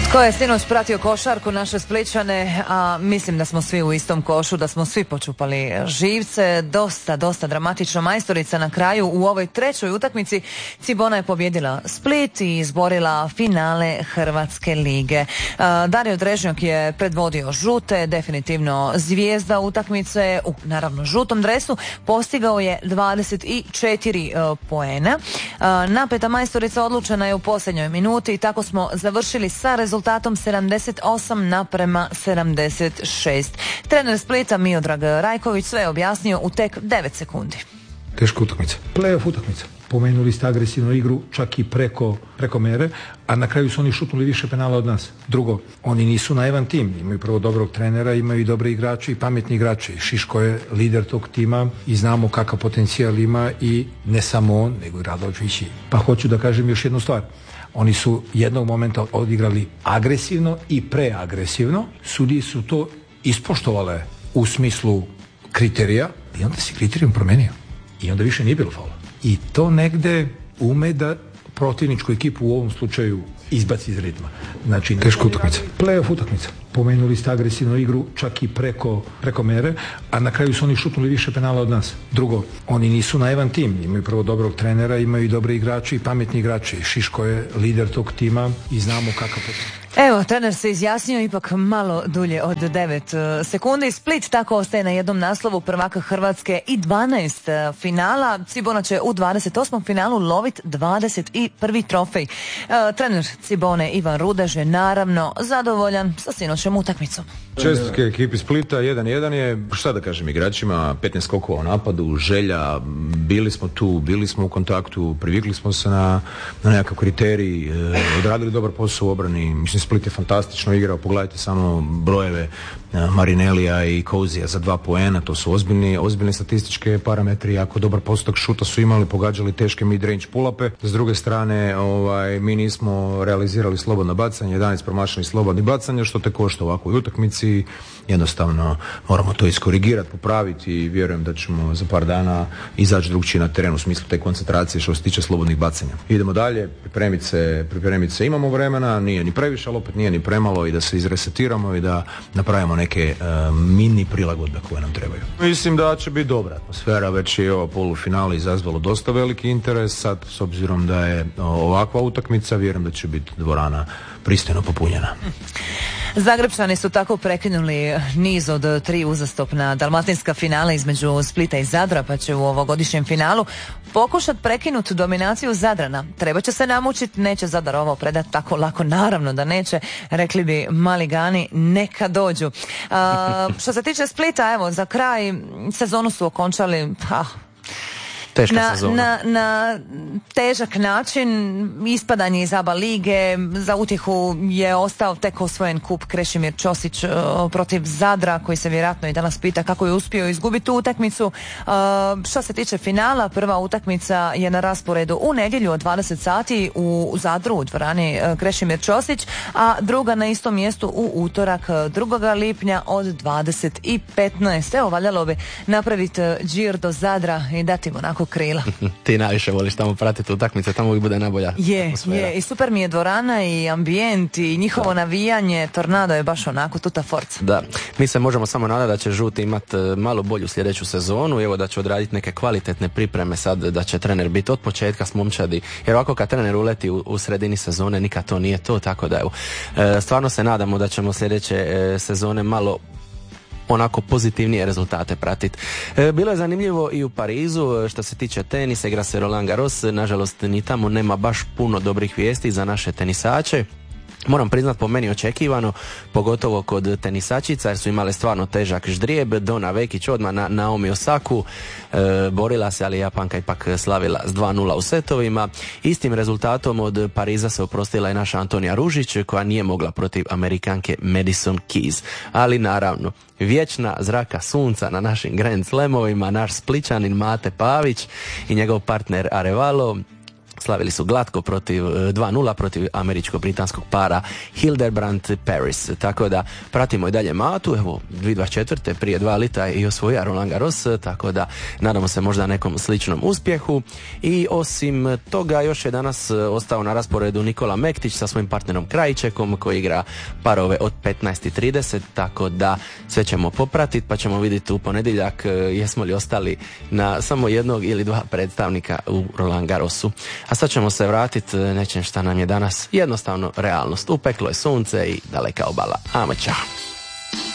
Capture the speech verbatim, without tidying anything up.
Tko je sinoć pratio košarku naše Splićane, a mislim da smo svi u istom košu, da smo svi počupali živce, dosta, dosta dramatična majstorica na kraju u ovoj trećoj utakmici. Cibona je pobjedila Split i izborila finale Hrvatske lige. Dario Drežnjak je predvodio žute, definitivno zvijezda utakmice, u naravno žutom dresu, postigao je dvadeset četiri poena. Napeta majstorica odlučena je u posljednjoj minuti i tako smo završili sa rezultatom sedamdeset osam naprema sedamdeset šest. Trener Splita Miodrag Rajković sve je objasnio u tek devet sekundi. Teška utakmica, play-off utakmica. Pomenuli ste agresivnu igru čak i preko, preko mere, a na kraju su oni šutnuli više penala od nas. Drugo, oni nisu naivan tim, imaju prvo dobrog trenera, imaju i dobre igrače i pametni igrače. Šiško je lider tog tima i znamo kakav potencijal ima i ne samo on, nego i Radović. Pa hoću da kažem još jednu stvar. Oni su jednog momenta odigrali agresivno i preagresivno. Sudije su to ispoštovale u smislu kriterija i onda se kriterijum promenio. I onda više nije bilo faula. I to negde ume da protivničku ekipu u ovom slučaju izbaci iz ritma. Znači, teška utakmica. Play-off utakmica. Pomenuli ste agresivnu igru čak i preko, preko mere, a na kraju su oni šutnuli više penala od nas. Drugo, oni nisu naivan tim, imaju prvo dobrog trenera, imaju i dobre igrače i pametni igrače. Šiško je lider tog tima i znamo kakav potencijal. Evo, trener se izjasnio ipak malo dulje od devet sekundi. Split tako ostaje na jednom naslovu prvaka Hrvatske i dvanaest finala. Cibona će u dvadeset osmom finalu lovit dvadeset prvi trofej. E, trener Cibone Ivan Rudež je naravno zadovoljan sa sinoćnom utakmicom. Čestitke ekipi Splita, jedan jedan je, šta da kažem igračima, petnaest skokova u napadu, želja, bili smo tu, bili smo u kontaktu, privikli smo se na, na nekakav kriterij, e, odradili dobar posao u obrani. Mislim, Split je fantastično igrao, pogledajte samo brojeve Marinelija i Kozija za dva poena, to su ozbiljni, ozbiljni statističke parametri, jako dobar postotak šuta su imali, pogađali teške mid-range pull-upe. S druge strane, ovaj, mi nismo realizirali slobodno bacanje, jedanaest promašenih slobodnih bacanja, što te košta u ovakvoj utakmici. Jednostavno moramo to iskorigirati, popraviti i vjerujem da ćemo za par dana izaći drugčije na terenu u smislu te koncentracije što se tiče slobodnih bacanja. Idemo dalje, pripremiti se, pripremiti se, imamo vremena, nije ni previše, ali opet nije ni premalo i da se izresetiramo i da napravimo neke uh, mini prilagodbe koje nam trebaju. Mislim da će biti dobra atmosfera, već je ovo polufinale izazvalo dosta veliki interes, sad s obzirom da je ovakva utakmica, vjerujem da će biti dvorana pristojno popunjena. Zagrebčani su tako prekinuli niz od tri uzastopna dalmatinska finala između Splita i Zadra, pa će u ovogodišnjem finalu pokušati prekinuti dominaciju Zadrana. Treba će se namučiti, neće Zadar ovo predati tako lako, naravno da neće, rekli bi Maligani, neka dođu. A, što se tiče Splita, evo, za kraj sezonu su okončali, pa... Na, na, na težak način, ispadanje iz ABA lige, za utjehu je ostao tek osvojen kup Krešimir Ćosić uh, protiv Zadra, koji se vjerojatno i danas pita kako je uspio izgubiti tu utakmicu. Uh, što se tiče finala, prva utakmica je na rasporedu u nedjelju od dvadeset sati u Zadru, u dvorani uh, Krešimir Ćosić, a druga na istom mjestu u utorak drugog lipnja od dvadeset i petnaest. Evo, valjalo bi napraviti džir do Zadra i dati mu onako krila. Ti najviše voliš tamo pratiti utakmice, tamo uvijek bude najbolja je, atmosfera. Je, i super mi je dvorana i ambijent i njihovo da. navijanje, Tornado je baš onako tuta forca. Da, mi se možemo samo nadati da će žuti imati malo bolju sljedeću sezonu i evo da će odraditi neke kvalitetne pripreme sad, da će trener biti od početka s momčadi, jer ovako kad trener uleti u, u sredini sezone nikad to nije to, tako da evo, e, stvarno se nadamo da ćemo sljedeće e, sezone malo onako pozitivnije rezultate pratiti. E, bilo je zanimljivo i u Parizu, što se tiče tenisa, igra se Roland Garros, nažalost ni tamo nema baš puno dobrih vijesti za naše tenisače. Moram priznat, po meni očekivano, pogotovo kod tenisačica, jer su imale stvarno težak ždrijeb. Dona Vekić odmah na Naomi Osaku e, borila se, ali Japanka ipak slavila s dva nula u setovima. Istim rezultatom od Pariza se oprostila i naša Antonija Ružić, koja nije mogla protiv Amerikanke Madison Keys. Ali naravno, vječna zraka sunca na našim Grand Slamovima, naš Splićanin Mate Pavić i njegov partner Arevalo Slavili su glatko protiv dva nula protiv američko-britanskog para Hildebrandt Paris. Tako da pratimo i dalje Matu, evo dvije tisuće dvadeset četvrte prije dva lita i osvojio Roland Garros, tako da nadamo se možda nekom sličnom uspjehu. I osim toga još je danas ostao na rasporedu Nikola Mektić sa svojim partnerom Krajčekom koji igra parove od petnaest i trideset, tako da sve ćemo popratiti pa ćemo vidjeti u ponedjeljak jesmo li ostali na samo jednog ili dva predstavnika u Roland Garrosu. A sad ćemo se vratiti nečem šta nam je danas jednostavno realnost. Upeklo je sunce i daleka obala. Ajmo, čao.